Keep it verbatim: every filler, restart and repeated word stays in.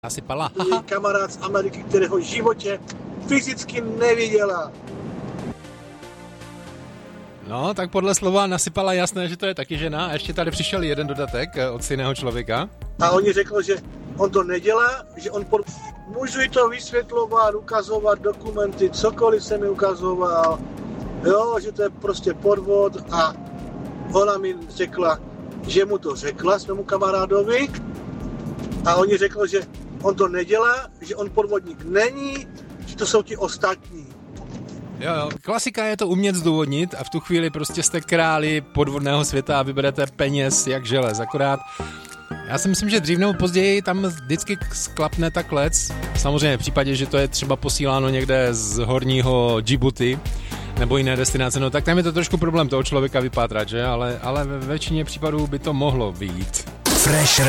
Nasypala. Její kamarád z Ameriky, kterého v životě fyzicky neviděla. No, tak podle slova nasypala jasné, že to je taky žena. A ještě tady přišel jeden dodatek od stejného člověka. A on jí řekl, že on to nedělá, že on pod... můžu jí to vysvětlovat, ukazovat dokumenty, cokoliv se mi ukazoval, jo, že to je prostě podvod a ona mi řekla, že mu to řekla svému kamarádovi a on jí řekl, že on to nedělá, že on podvodník není, že to jsou ti ostatní. Jo, jo, klasika je to umět zdůvodnit a v tu chvíli prostě jste králi podvodného světa a vyberete peněz jak želez, akorát já si myslím, že dřív nebo později tam vždycky sklapne ta klec, samozřejmě v případě, že to je třeba posíláno někde z horního Djibouti nebo jiné destinace, no tak tam je to trošku problém toho člověka vypátrat, že, ale, ale ve většině případů by to mohlo vyjít. Fresh